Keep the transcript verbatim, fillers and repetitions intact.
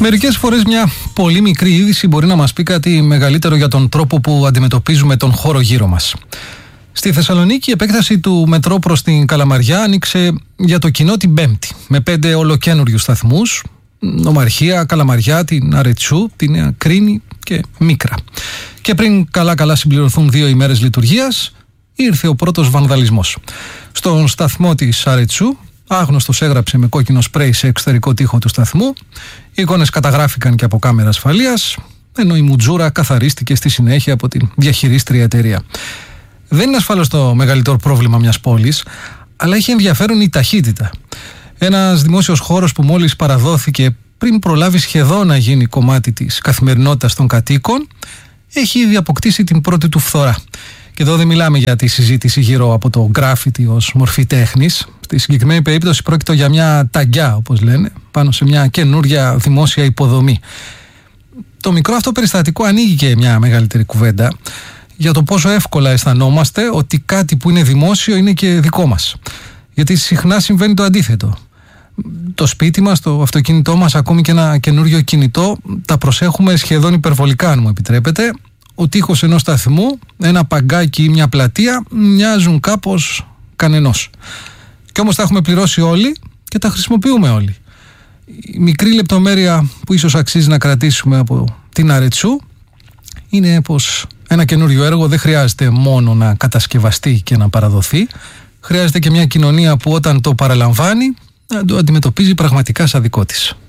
Μερικές φορές μια πολύ μικρή είδηση μπορεί να μας πει κάτι μεγαλύτερο για τον τρόπο που αντιμετωπίζουμε τον χώρο γύρω μας. Στη Θεσσαλονίκη η επέκταση του μετρό προς την Καλαμαριά άνοιξε για το κοινό την Πέμπτη, με πέντε ολοκένουργιους σταθμούς: Νομαρχία, Καλαμαριά, την Αρετσού, την Νέα Κρίνη και Μίκρα. Και πριν καλά-καλά συμπληρωθούν δύο ημέρες λειτουργίας, ήρθε ο πρώτος βανδαλισμός. Στον σταθμό της Αρετσού, άγνωστος έγραψε με κόκκινο σπρέι σε εξωτερικό τοίχο του σταθμού. Οι εικόνες καταγράφηκαν και από κάμερα ασφαλείας, ενώ η μουτζούρα καθαρίστηκε στη συνέχεια από την διαχειρίστρια εταιρεία. Δεν είναι ασφαλώς το μεγαλύτερο πρόβλημα μιας πόλης, αλλά έχει ενδιαφέρον η ταχύτητα. Ένας δημόσιος χώρος που μόλις παραδόθηκε πριν προλάβει σχεδόν να γίνει κομμάτι της καθημερινότητας των κατοίκων, έχει ήδη αποκτήσει την πρώτη του φθορά. Και εδώ δεν μιλάμε για τη συζήτηση γύρω από το γκράφιτι ως μορφή τέχνης. Στη συγκεκριμένη περίπτωση πρόκειται για μια ταγκιά, όπως λένε, πάνω σε μια καινούρια δημόσια υποδομή. Το μικρό αυτό περιστατικό ανοίγει και μια μεγαλύτερη κουβέντα για το πόσο εύκολα αισθανόμαστε ότι κάτι που είναι δημόσιο είναι και δικό μας. Γιατί συχνά συμβαίνει το αντίθετο. Το σπίτι μας, το αυτοκίνητό μας, ακόμη και ένα καινούριο κινητό, τα προσέχουμε σχεδόν υπερβολικά, αν μου επιτρέπετε. Ο τοίχος ενός σταθμού, ένα παγκάκι ή μια πλατεία μοιάζουν κάπως κανενός. Κι όμως τα έχουμε πληρώσει όλοι και τα χρησιμοποιούμε όλοι. Η μικρή λεπτομέρεια που ίσως αξίζει να κρατήσουμε από την Αρετσού είναι πως ένα καινούριο έργο δεν χρειάζεται μόνο να κατασκευαστεί και να παραδοθεί. Χρειάζεται και μια κοινωνία που όταν το παραλαμβάνει να το αντιμετωπίζει πραγματικά σαν δικό της.